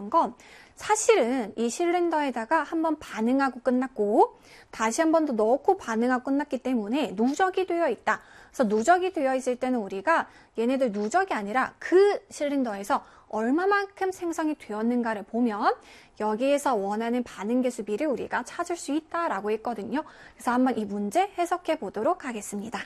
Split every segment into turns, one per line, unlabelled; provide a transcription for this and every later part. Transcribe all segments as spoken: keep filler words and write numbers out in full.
중요한 건 사실은 이 실린더에다가 한번 반응하고 끝났고 다시 한 번 더 넣고 반응하고 끝났기 때문에 누적이 되어 있다. 그래서 누적이 되어 있을 때는 우리가 얘네들 누적이 아니라 그 실린더에서 얼마만큼 생성이 되었는가를 보면 여기에서 원하는 반응 개수 비를 우리가 찾을 수 있다라고 했거든요. 그래서 한번 이 문제 해석해 보도록 하겠습니다.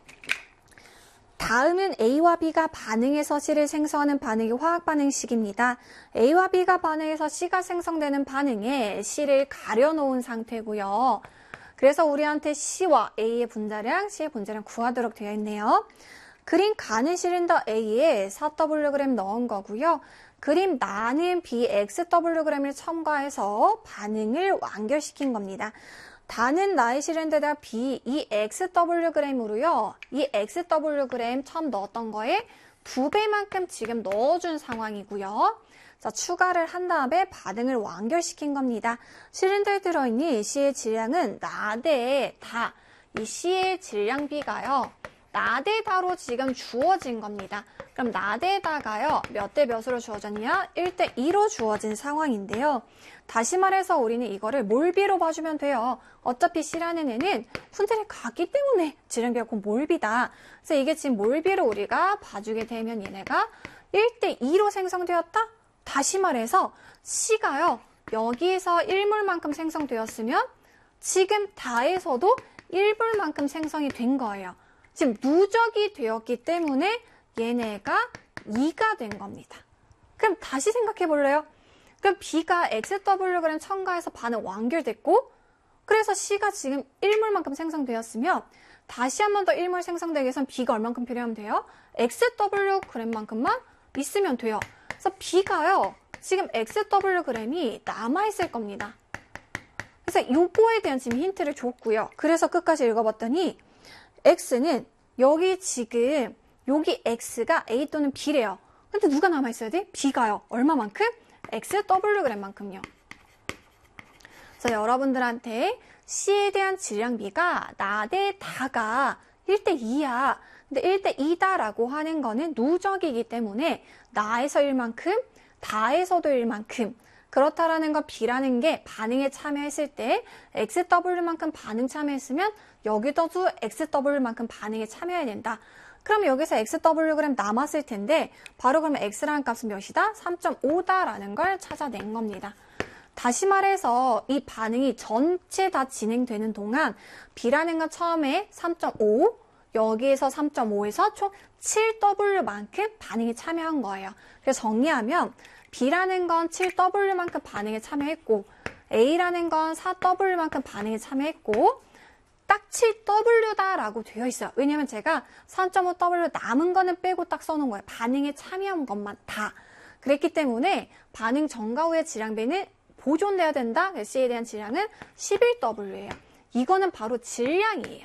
다음은 A와 B가 반응해서 C를 생성하는 반응의 화학 반응식입니다. A와 B가 반응해서 C가 생성되는 반응에 C를 가려놓은 상태고요. 그래서 우리한테 C와 A의 분자량, C의 분자량 구하도록 되어 있네요. 그림 가는 실린더 A에 사 더블유 그램 넣은 거고요. 그림 나는 B, 엑스 더블유 그램을 첨가해서 반응을 완결시킨 겁니다. 다는 나의 실린더에다가 B, 이 엑스 더블유 그램으로요. 이 엑스 더블유 그램 처음 넣었던 거에 두 배만큼 지금 넣어준 상황이고요. 자, 추가를 한 다음에 반응을 완결시킨 겁니다. 실린더에 들어있는 C의 질량은 나 대 다. 이 C의 질량 B가요. 나 대 다로 지금 주어진 겁니다. 그럼 나 대 다가요. 몇 대 몇으로 주어졌냐? 일 대 이로 주어진 상황인데요. 다시 말해서 우리는 이거를 몰비로 봐주면 돼요. 어차피 C라는 애는 분자를 가기 때문에 질량비가 곧 몰비다. 그래서 이게 지금 몰비로 우리가 봐주게 되면 얘네가 일 대 이로 생성되었다? 다시 말해서 C가요. 여기에서 일 몰만큼 생성되었으면 지금 다에서도 일 몰만큼 생성이 된 거예요. 지금 누적이 되었기 때문에 얘네가 이가 된 겁니다. 그럼 다시 생각해 볼래요? 그럼 B가 엑스 더블유 그램 첨가해서 반응 완결됐고 그래서 C가 지금 일 몰만큼 생성되었으면 다시 한 번 더 일 몰 생성되기 위해서는 B가 얼만큼 필요하면 돼요? 엑스 더블유 그램만큼만 있으면 돼요. 그래서 B가요. 지금 엑스 더블유 그램이 남아있을 겁니다. 그래서 요거에 대한 지금 힌트를 줬고요. 그래서 끝까지 읽어봤더니 X는 여기 지금 여기 X가 A 또는 B래요. 근데 누가 남아있어야 돼? B가요. 얼마만큼? 엑스 더블유 그램만큼요. 그래서 여러분들한테 C에 대한 질량비가 나 대 다가 일 대 이야. 근데 일 대 이다라고 하는 거는 누적이기 때문에 나에서 일만큼, 다에서도 일만큼. 그렇다라는 거 B라는 게 반응에 참여했을 때 엑스 더블유만큼 반응 참여했으면 여기서도 엑스 더블유만큼 반응에 참여해야 된다. 그럼 여기서 엑스 더블유 그램 남았을 텐데 바로 그러면 X라는 값은 몇이다? 삼 점 오다라는 걸 찾아낸 겁니다. 다시 말해서 이 반응이 전체 다 진행되는 동안 B라는 건 처음에 삼 점 오, 여기에서 삼 점 오에서 총 칠 더블유만큼 반응에 참여한 거예요. 그래서 정리하면 B라는 건 칠 더블유만큼 반응에 참여했고 A라는 건 사 더블유만큼 반응에 참여했고 딱 칠 더블유다라고 되어 있어요. 왜냐면 제가 삼 점 오 더블유 남은 거는 빼고 딱 써놓은 거예요. 반응에 참여한 것만 다. 그랬기 때문에 반응 전과 후의 질량비는 보존돼야 된다. C에 대한 질량은 십일 더블유예요. 이거는 바로 질량이에요.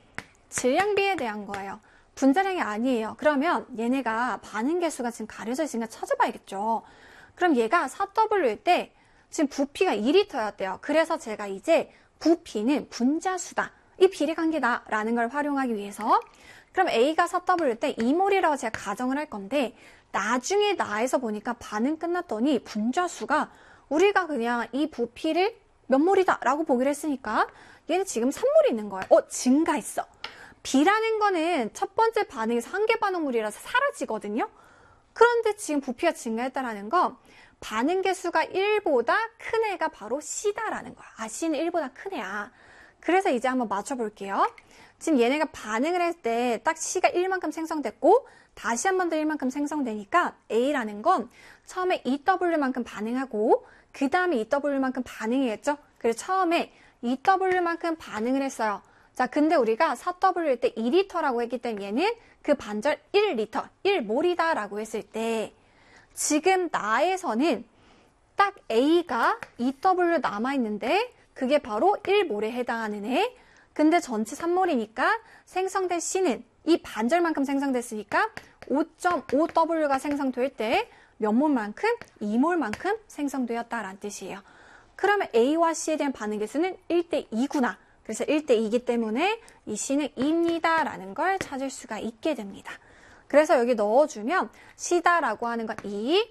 질량비에 대한 거예요. 분자량이 아니에요. 그러면 얘네가 반응 개수가 지금 가려져 있으니까 찾아봐야겠죠. 그럼 얘가 사 더블유일 때 지금 부피가 이 리터였대요. 그래서 제가 이제 부피는 분자수다. 이 비례관계다 라는 걸 활용하기 위해서 그럼 A가 사 더블유일 때 이 몰이라고 제가 가정을 할 건데 나중에 나에서 보니까 반응 끝났더니 분자수가 우리가 그냥 이 부피를 몇 몰이다 라고 보기로 했으니까 얘는 지금 삼 몰이 있는 거예요. 어, 증가했어. B라는 거는 첫 번째 반응에서 한계 반응물이라서 사라지거든요. 그런데 지금 부피가 증가했다라는 건 반응 개수가 일보다 큰 애가 바로 C다라는 거야. 아, C는 일보다 큰 애야. 그래서 이제 한번 맞춰볼게요. 지금 얘네가 반응을 할 때 딱 C가 일만큼 생성됐고 다시 한 번 더 일만큼 생성되니까 A라는 건 처음에 이 더블유만큼 반응하고 그 다음에 이 더블유만큼 반응이겠죠? 그래서 처음에 이 더블유만큼 반응을 했어요. 자, 근데 우리가 사 더블유일 때 이 리터라고 했기 때문에 얘는 그 반절 일 리터, 일 몰이다 라고 했을 때 지금 나에서는 딱 A가 이 더블유 남아있는데 그게 바로 일 몰에 해당하는 애. 근데 전체 삼 몰이니까 생성된 C는 이 반절만큼 생성됐으니까 오 점 오 더블유가 생성될 때 몇 몰만큼? 이 몰만큼 생성되었다라는 뜻이에요. 그러면 A와 C에 대한 반응 개수는 일 대 이구나. 그래서 일 대 이기 때문에 이 C는 이입니다 라는 걸 찾을 수가 있게 됩니다. 그래서 여기 넣어주면 C다라고 하는 건 이,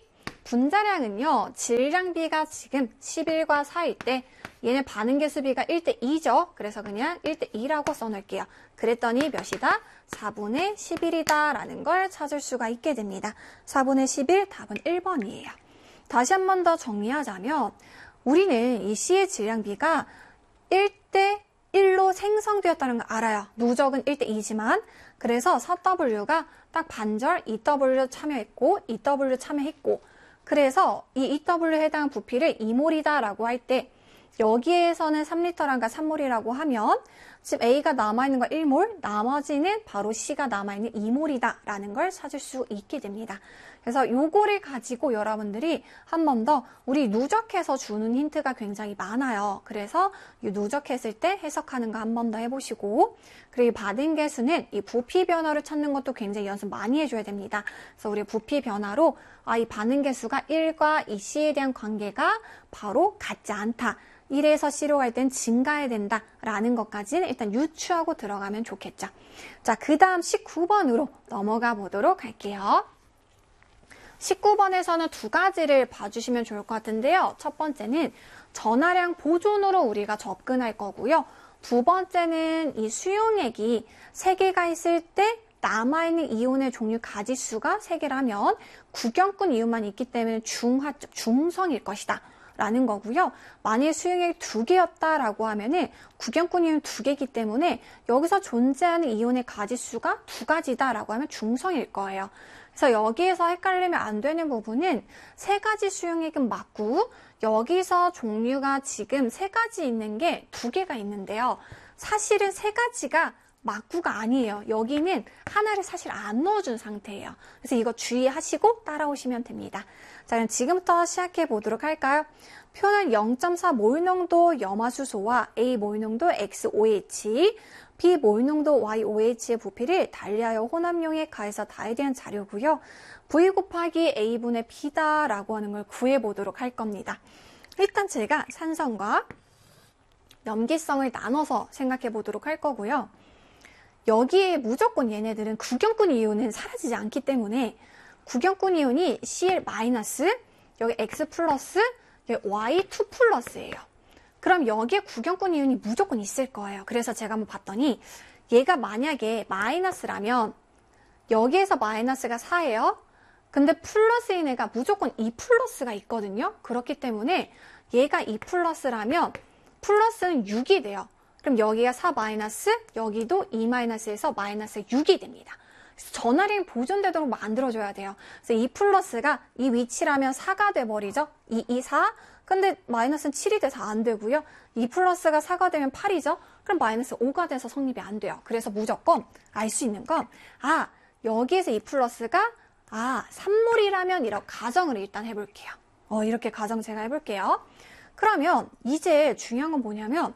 분자량은요, 질량비가 지금 십일과 사일 때 얘는 반응계수비가 일 대 이죠. 그래서 그냥 일 대 이라고 써놓을게요. 그랬더니 몇이다? 사분의 십일이다 라는 걸 찾을 수가 있게 됩니다. 사분의 십일, 답은 일 번이에요. 다시 한 번 더 정리하자면 우리는 이 C의 질량비가 일 대 일로 생성되었다는 걸 알아요. 누적은 일 대 이지만 그래서 사 더블유가 딱 반절 이 더블유 참여했고 이 더블유 참여했고 그래서 이 이 더블유에 해당한 부피를 이 몰이다 라고 할 때 여기에서는 삼 리터란가 삼 몰이라고 하면 지금 A가 남아있는 거 일 몰, 나머지는 바로 C가 남아있는 이 몰이다 라는 걸 찾을 수 있게 됩니다. 그래서 요거를 가지고 여러분들이 한 번 더 우리 누적해서 주는 힌트가 굉장히 많아요. 그래서 이 누적했을 때 해석하는 거 한 번 더 해보시고 그리고 받은 개수는 이 부피 변화를 찾는 것도 굉장히 연습 많이 해줘야 됩니다. 그래서 우리 부피 변화로 아, 이 받은 개수가 일과 이 C에 대한 관계가 바로 같지 않다. 일에서 C로 갈 땐 증가해야 된다라는 것까지는 일단 유추하고 들어가면 좋겠죠. 자, 그 다음 십구 번으로 넘어가 보도록 할게요. 십구 번에서는 두 가지를 봐주시면 좋을 것 같은데요. 첫 번째는 전하량 보존으로 우리가 접근할 거고요. 두 번째는 이 수용액이 세 개가 있을 때 남아있는 이온의 종류 가지수가 세 개라면 구경꾼 이온만 있기 때문에 중화적, 중성일 것이다. 라는 거고요. 만일 수용액이 두 개였다라고 하면은 구경꾼 이온 두 개이기 때문에 여기서 존재하는 이온의 가지수가 두 가지다라고 하면 중성일 거예요. 그래서 여기에서 헷갈리면 안 되는 부분은 세 가지 수용액은 맞고 여기서 종류가 지금 세 가지 있는 게 두 개가 있는데요. 사실은 세 가지가 맞구가 아니에요. 여기는 하나를 사실 안 넣어준 상태예요. 그래서 이거 주의하시고 따라오시면 됩니다. 자, 그럼 지금부터 시작해 보도록 할까요? 표는 영 점 사 몰농도 염화수소와 A 몰농도 엑스 오 에이치, B 몰농도 와이 오 에이치의 부피를 달리하여 혼합용에 가해서 다에 대한 자료고요. V 곱하기 A분의 B다라고 하는 걸 구해보도록 할 겁니다. 일단 제가 산성과 염기성을 나눠서 생각해 보도록 할 거고요. 여기에 무조건 얘네들은 구경꾼 이온은 사라지지 않기 때문에 구경꾼 이온이 씨엘 마이너스, 여기 X 플러스, 여기 와이 투 플러스예요. 그럼 여기에 구경꾼 이온이 무조건 있을 거예요. 그래서 제가 한번 봤더니 얘가 만약에 마이너스라면 여기에서 마이너스가 사예요. 근데 플러스인 애가 무조건 이 플러스가 있거든요. 그렇기 때문에 얘가 이 플러스라면 플러스는 육이 돼요. 그럼 여기가 사 마이너스, 여기도 이 마이너스에서 마이너스 육이 됩니다. 그래서 전하량이 보존되도록 만들어줘야 돼요. 그래서 이 플러스가 이 위치라면 사가 돼버리죠. 이, 이, 사. 근데 마이너스는 칠이 돼서 안 되고요. 이 플러스가 사가 되면 팔이죠. 그럼 마이너스 오가 돼서 성립이 안 돼요. 그래서 무조건 알 수 있는 건, 아, 여기에서 이 플러스가, 아, 삼 몰이라면 이런 가정을 일단 해볼게요. 어, 이렇게 가정 제가 해볼게요. 그러면 이제 중요한 건 뭐냐면,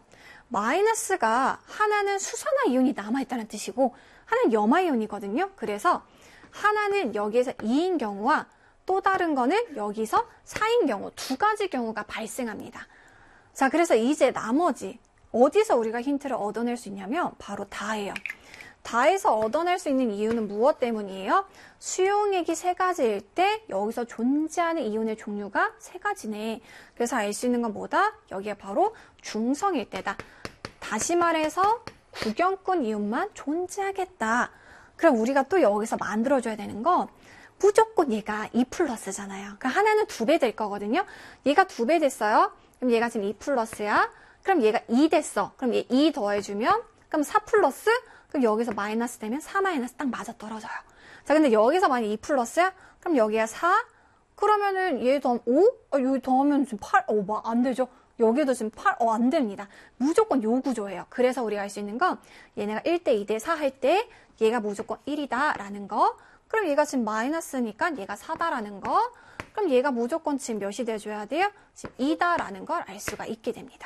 마이너스가 하나는 수산화 이온이 남아있다는 뜻이고 하나는 염화 이온이거든요. 그래서 하나는 여기에서 이인 경우와 또 다른 거는 여기서 사인 경우 두 가지 경우가 발생합니다. 자, 그래서 이제 나머지 어디서 우리가 힌트를 얻어낼 수 있냐면 바로 다예요. 다에서 얻어낼 수 있는 이유는 무엇 때문이에요? 수용액이 세 가지일 때 여기서 존재하는 이온의 종류가 세 가지네. 그래서 알 수 있는 건 뭐다? 여기가 바로 중성일 때다. 다시 말해서 구경꾼 이온만 존재하겠다. 그럼 우리가 또 여기서 만들어줘야 되는 건 무조건 얘가 이 플러스잖아요. 그러니까 하나는 두 배 될 거거든요. 얘가 두 배 됐어요. 그럼 얘가 지금 이 플러스야. 그럼 얘가 이 됐어. 그럼 얘 이 더해주면 그럼 사 플러스? 그럼 여기서 마이너스 되면 사 마이너스 딱 맞아 떨어져요. 자, 근데 여기서 만약 이 플러스야? 그럼 여기가 사? 그러면은 얘 더하면 오? 어, 여기 더하면 지금 팔? 어, 뭐 안 되죠? 여기도 지금 팔? 어, 안 됩니다. 무조건 요 구조예요. 그래서 우리가 알 수 있는 건 얘네가 일 대 이 대 사 할 때 얘가 무조건 일이다 라는 거. 그럼 얘가 지금 마이너스니까 얘가 사다라는 거. 그럼 얘가 무조건 지금 몇이 돼줘야 돼요? 지금 이다 라는 걸 알 수가 있게 됩니다.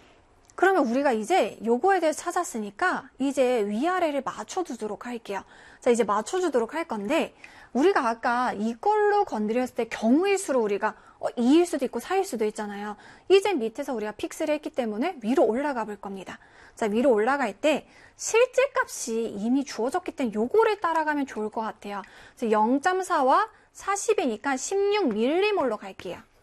그러면 우리가 이제 요거에 대해서 찾았으니까 이제 위아래를 맞춰주도록 할게요. 자, 이제 맞춰주도록 할 건데 우리가 아까 이걸로 건드렸을 때 경우일 수로 우리가 어, 이일 수도 있고 사일 수도 있잖아요. 이제 밑에서 우리가 픽스를 했기 때문에 위로 올라가 볼 겁니다. 자, 위로 올라갈 때 실제 값이 이미 주어졌기 때문에 요거를 따라가면 좋을 것 같아요. 영 점 사와 사십이니까 십육 밀리몰로 갈게요.